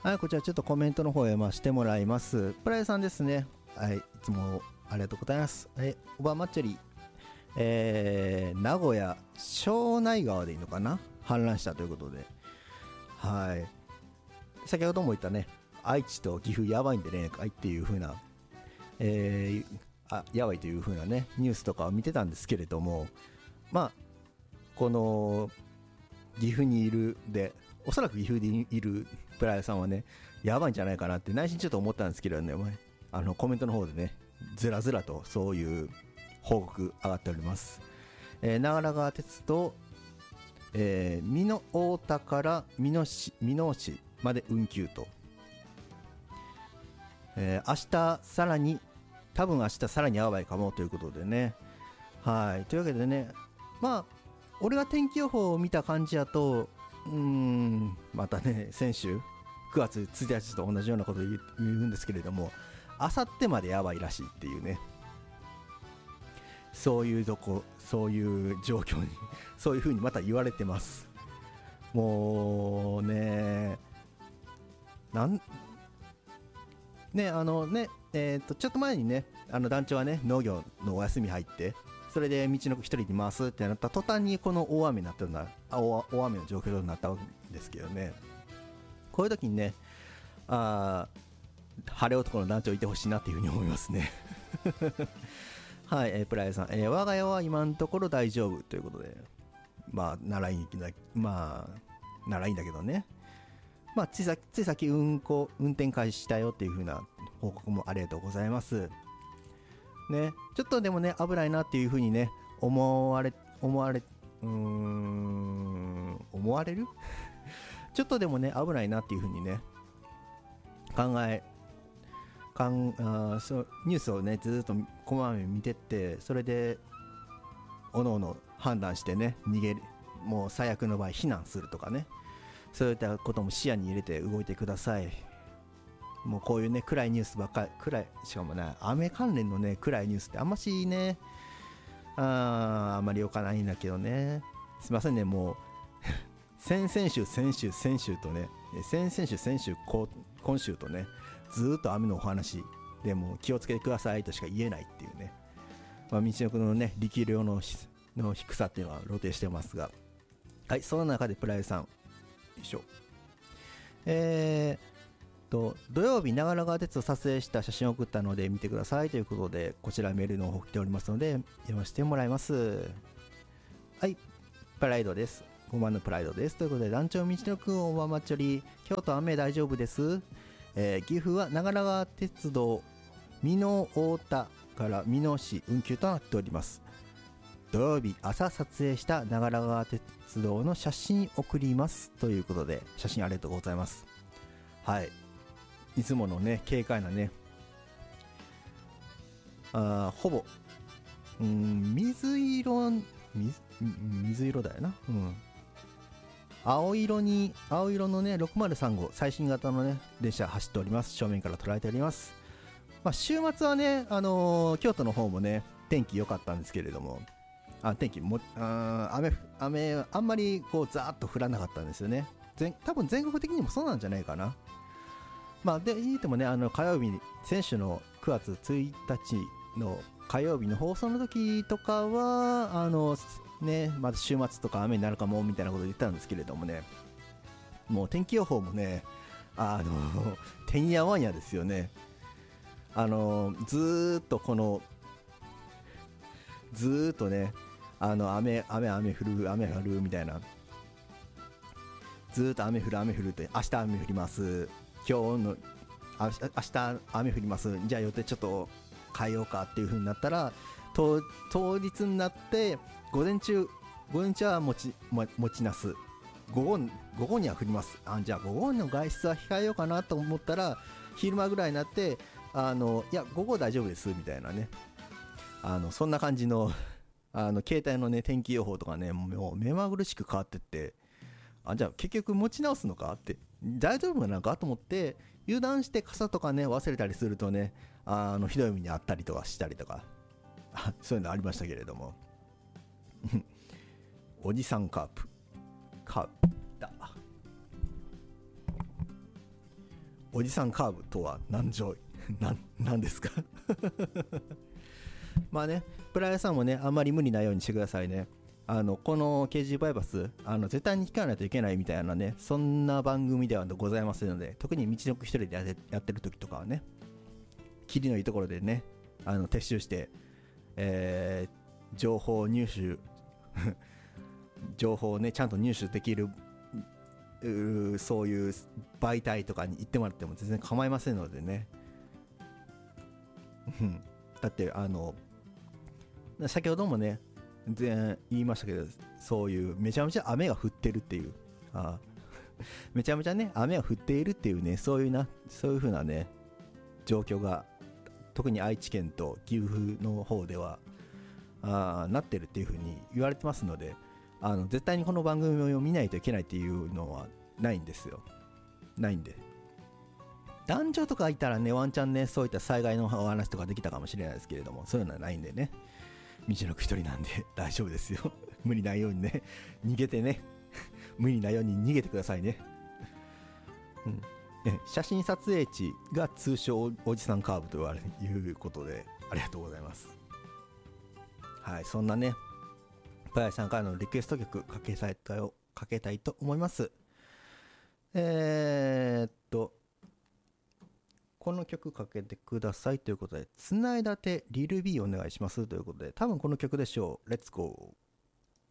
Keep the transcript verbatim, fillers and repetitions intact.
はい、こちらちょっとコメントの方へましてもらいます。プライさんですね。はい、いつもありがとうございます。え、おばまっちょり、えー、名古屋庄内川でいいのかな、氾濫したということで、はい、先ほども言ったね、愛知と岐阜やばいんでね、愛っていう風な、えー、あ、やばいという風なね、ニュースとかを見てたんですけれども、まあ、この岐阜にいるで、おそらく岐阜にいるプライさんはね、やばいんじゃないかなって内心ちょっと思ったんですけどね、あのコメントの方でね、ずらずらとそういう報告上がっております。えー、長良川鉄道、えー、美濃太田から美濃市、美濃市まで運休と、えー、明日さらに、多分明日さらにやばいかもということでね、はい、というわけでね、まあ俺が天気予報を見た感じだと、うーん、またね、先週くがつついたちと同じようなことを言うんですけれども、あさってまでやばいらしいっていうね、そういうとこ、そういう状況にそういう風にまた言われてます。もうね、なんね、あのね、えー、とちょっと前にね、あの団長はね、農業のお休み入って、それで道の一人に回すってなった途端にこの大雨になったんだ、大雨の状況になったわけですけどね、こういう時にね、あ、晴れ男の団長いてほしいなっていうふうに思いますねはい、えー、プライさん、えー、我が家は今のところ大丈夫ということで、まあならいいんだ、まあならいいんだけどね、まあついさついさっき運行運転開始したよっていう風な報告もありがとうございますね。ちょっとでもね、危ないなっていう風にね、思われ思われうーん思われるちょっとでもね、危ないなっていう風にね、考えかんあそうニュースをね、ずっとこまめに見てって、それでおのおの判断してね、逃げる、もう最悪の場合避難するとかね、そういったことも視野に入れて動いてください。もうこういうね、暗いニュースばっかり、暗い、しかもね、雨関連のね、暗いニュースってあんましね、あーあんまり良かないんだけどね、すいませんね、もう先々週先週先週とね、先々週先週今週とね、ずーっと雨のお話で、も気をつけてくださいとしか言えないっていうね、まあ、道のくのね、力量のの低さっていうのは露呈してますが、はい、その中でプライさん、よいしょ、えーと土曜日長良川鉄を撮影した写真を送ったので見てくださいということで、こちらメールの方来ておりますので読ませてもらいます。はい、プライドです。ごまんのプライドですということで、団長道のくんおままちょり、京都雨大丈夫です、えー、岐阜は長良川鉄道美濃太田から美濃市運休となっております。土曜日朝撮影した長良川鉄道の写真送りますということで、写真ありがとうございます。はい、いつものね、軽快なね、あ、ほぼうーん水色 水, 水色だよな、うん、青色に青色のねろくまるさん号最新型のね電車走っております。正面から捉えております。まあ、週末はね、あのー、京都の方もね天気良かったんですけれども、あ、天気もあ 雨, 雨あんまりこうザーッと降らなかったんですよね。全多分全国的にもそうなんじゃないかな。まあで言ってもね、あの火曜日に先週のくがつついたちの火曜日の放送の時とかはあのね、まだ週末とか雨になるかもみたいなことを言ったんですけれどもね、もう天気予報もね、あのてんやわんやですよね。あのずーっとこのずーっとね、あの雨雨雨降る雨降るみたいな、ずーっと雨降る雨降るって、明日雨降ります、今日のあ明日雨降ります、じゃあ予定ちょっと変えようかっていう風になったら、当, 当日になって午前中午前中は持ち持ちなす、午後午後には降ります、あ、じゃあ午後の外出は控えようかなと思ったら、昼間ぐらいになって、あのいや午後大丈夫ですみたいなね、あのそんな感じのあの携帯のね天気予報とかね、もう目まぐるしく変わってって、あ、じゃあ結局持ち直すのかって、大丈夫なのかと思って、油断して傘とかね忘れたりするとね、あのひどい目にあったりとかしたりとかそういうのありましたけれどもおじさんカープカープだおじさんカーブとは何じょななんですかまあね、プライヤーさんもね、あんまり無理ないようにしてくださいね。あのこの ケージー バイパス、あの絶対に聞かないといけないみたいなね、そんな番組ではございませんので、特に道のく一人でやってやってる時とかはね、切りのいいところでね、あの撤収して、えー、情報入手情報をねちゃんと入手できるそういう媒体とかに行ってもらっても全然構いませんのでねだってあの先ほどもね全然言いましたけど、そういうめちゃめちゃ雨が降ってるっていう、あめちゃめちゃね雨が降っているっていうね、そういうなそういう風なね状況が特に愛知県と岐阜の方ではあなってるっていう風に言われてますので、あの絶対にこの番組を見ないといけないっていうのはないんですよ。ないんで、男女とかいたらねワンチャンねそういった災害のお話とかできたかもしれないですけれども、そういうのはないんでね、道のく一人なんで大丈夫ですよ無理ないようにね逃げてね無理ないように逃げてくださいね、うん、写真撮影地が通称おじさんカーブと言われるいうことでありがとうございます。はい、そんなねパヤさんからのリクエスト曲かけたいとかけたいと思います。えー、っとこの曲かけてくださいということで、つないだてリルビーお願いしますということで、多分この曲でしょう。レッツゴー。